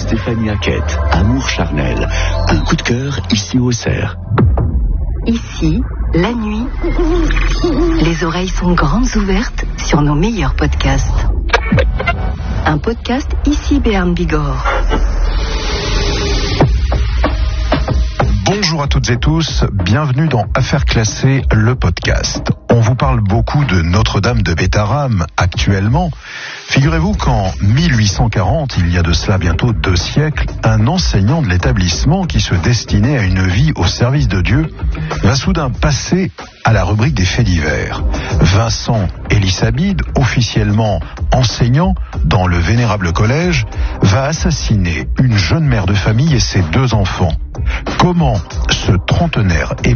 Stéphanie Hackett, Amour charnel. Un coup de cœur ici au Auxerre. Ici, la nuit, les oreilles sont grandes ouvertes sur nos meilleurs podcasts. Un podcast ici Béarn Bigorre. Bonjour à toutes et tous, bienvenue dans Affaires classées, le podcast. On vous parle beaucoup de Notre-Dame de Bétharram actuellement. Figurez-vous qu'en 1840, il y a de cela bientôt 2 siècles, un enseignant de l'établissement qui se destinait à une vie au service de Dieu va soudain passer à la rubrique des faits divers. Vincent Elisabide, officiellement enseignant dans le vénérable collège, va assassiner une jeune mère de famille et ses 2 enfants. Comment ce trentenaire